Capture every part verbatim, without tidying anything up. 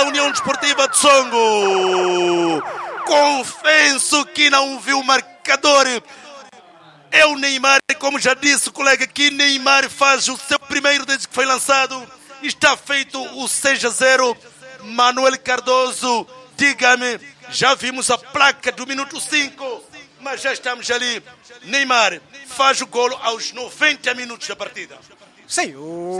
da União Desportiva de Songo. Confesso que não vi o marcador. É o Neymar, como já disse o colega aqui, Neymar faz o seu primeiro desde que foi lançado. Está feito o seis a zero. Manuel Cardoso, diga-me, já vimos a placa do minuto cinco, mas já estamos ali. Neymar faz o golo aos noventa minutos da partida. Sim,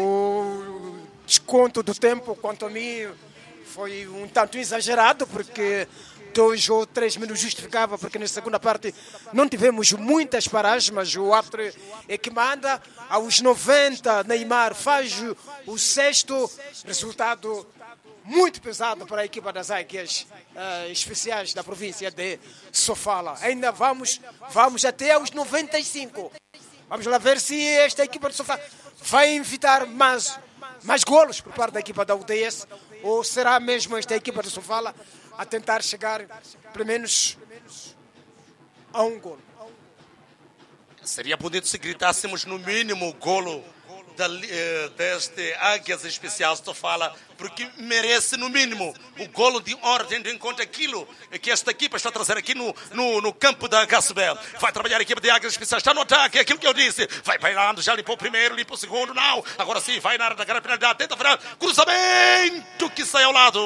o desconto do tempo, quanto a mim, foi um tanto exagerado, porque dois ou três minutos justificava, porque na segunda parte não tivemos muitas paragens, mas o árbitro é que manda. Aos noventa, Neymar faz o sexto, resultado muito pesado para a equipa das Águias uh, especiais da província de Sofala. Ainda vamos, vamos até aos noventa e cinco. Vamos lá ver se esta equipa de Sofala vai evitar mais, mais golos por parte da equipa da U D S, ou será mesmo esta equipa de Sofala a tentar chegar pelo menos a um golo. Seria bonito se gritássemos no mínimo o golo da, eh, deste Águias Especial Sofala, porque merece no mínimo o golo de honra, tendo em conta aquilo que esta equipa está a trazer aqui no, no, no campo da H C B. Vai trabalhar a equipa de Águias Especiais, está no ataque, é aquilo que eu disse. Vai pairando, já limpou o primeiro, limpou o segundo, não. Agora sim, vai na área da grande penalidade, tenta virar, cruzamento que sai ao lado.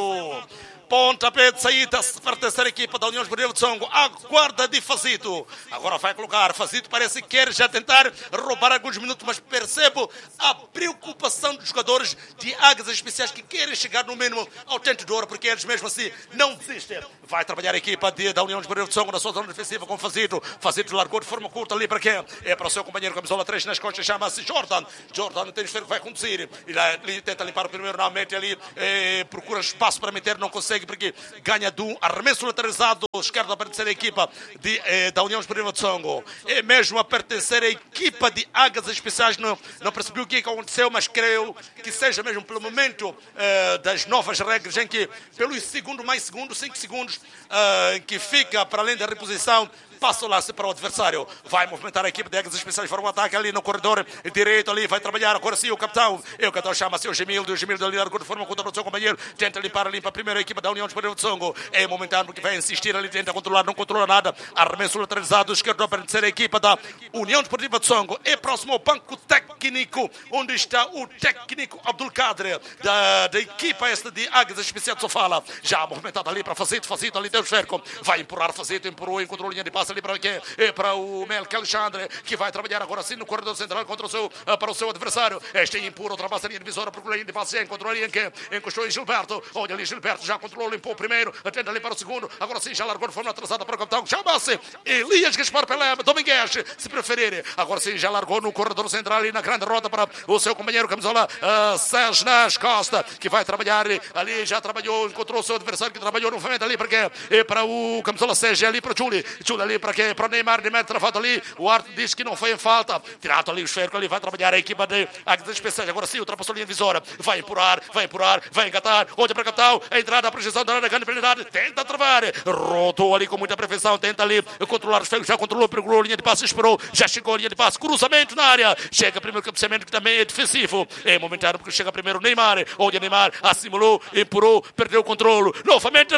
Pontapé de saída para a terceira equipa da União Desportiva de Songo. Aguarda de Fazito. Agora vai colocar. Fazito parece que quer já tentar roubar alguns minutos, mas percebo a preocupação dos jogadores de Águias Especiais que querem chegar no mínimo ao tento de ouro, porque eles mesmo assim não desistem. Vai trabalhar a equipa de, da União Desportiva de Songo na sua zona defensiva com Fazito. Fazito largou de forma curta ali para quem? É para o seu companheiro camisola três nas costas, chama-se Jordan. Jordan tem que vai conduzir. Ele, ele tenta limpar o primeiro, não mete ali, eh, procura espaço para meter, não consegue, porque ganha de um arremesso lateralizado esquerdo a pertencer à equipa de, eh, da União Desportiva de Songo. É mesmo a pertencer à equipa de Águias Especiais. Não, não percebi o que aconteceu, mas creio que seja mesmo pelo momento eh, das novas regras, em que pelos segundos mais segundos, cinco segundos, eh, que fica para além da reposição, passa o lance para o adversário. Vai movimentar a equipe de Águias Especiais para um ataque ali no corredor direito, ali vai trabalhar agora sim o capitão. E o capitão chama-se o Gemildo. O Gemildo ali largou de forma contra o seu companheiro. Tenta limpar, limpa a primeira equipa da União Desportiva de Songo. É momentâneo que vai insistir ali, tenta controlar, não controla nada. Arremesso lateralizado esquerdo a pertencer à equipa da União Desportiva de Songo. É próximo ao banco técnico, onde está o técnico Abdul Kadre da, da equipa esta de Águias Especiais de Sofala. Já movimentado ali para Fazito. Fazito ali tem o cerco. Vai empurrar Fazito, empurrou, encontrou a linha de passe ali para quem? É para o Melk Alexandre, que vai trabalhar agora sim no corredor central contra o seu, para o seu adversário. Este empurra, ultrapassa a linha divisória, procura a linha de passe, encontrou ali em quem? Encostou em Gilberto. Olha ali, Gilberto já controlou, limpou o primeiro, atende ali para o segundo. Agora sim, já largou de forma atrasada para o capitão. Chama-se Elias Gaspar Pelé Domingues, se preferir. Agora sim, já largou no corredor central ali na grande roda para o seu companheiro camisola uh, Sérgio Nas Costa, que vai trabalhar ali, já trabalhou, encontrou o seu adversário que trabalhou novamente ali para quem? É para o camisola Sérgio ali para o Júlio. Júlio ali para quem? Para o Neymar, Neymar travado ali, o árbitro diz que não foi em falta, tirado ali o esférico ali, vai trabalhar a equipa de Águias Especiais, agora sim, ultrapassou a linha divisória, vai empurrar, vai empurrar, vai engatar, olha para o capitão, a entrada, a projeção da grande penalidade, tenta travar, rodou ali com muita perfeição, tenta ali controlar o esférico, já controlou, pegou a linha de passe, esperou, já chegou a linha de passe, cruzamento na área, chega primeiro o cabeceamento que também é defensivo, é momentário porque chega primeiro o Neymar, olha Neymar, assimilou, empurrou, perdeu o controle, novamente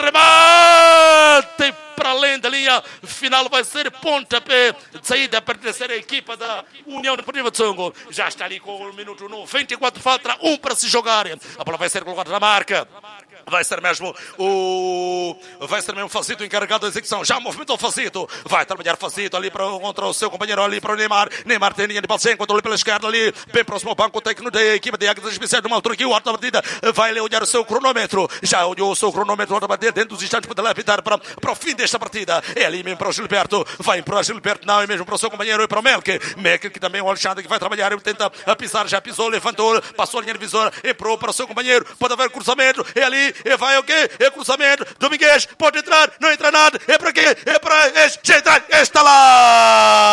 remate para além da linha final, vai ser pontapé de saída a pertencer à equipa da União Desportiva de Songo. Já está ali com o minuto noventa e quatro, falta um para se jogar. A bola vai ser colocada na marca. Vai ser mesmo o... Vai ser mesmo o Fazito encarregado da execução. Já movimentou o Fazito. Vai trabalhar Fazito ali para, contra o seu companheiro ali para o Neymar. Neymar tem linha de passe, controle pela esquerda ali, bem próximo ao banco técnico da equipa de Águias Especiais. Numa altura aqui, o árbitro da partida vai ali olhar o seu cronômetro. Já olhou o seu cronômetro da partida. Dentro dos instantes poderá apitar para, para o fim desta partida. É ali mesmo para o Gilberto. Vai para o Gilberto, não, é mesmo para o seu companheiro e para o Melk. Melk que também é o Alexandre que vai trabalhar. Ele tenta pisar, já pisou, levantou, passou a linha divisória, entrou para o seu companheiro. Pode haver cruzamento. É ali, e vai o quê? É cruzamento. Domingues pode entrar, não entra nada. É para quê? É para este. Já entrar. Está lá!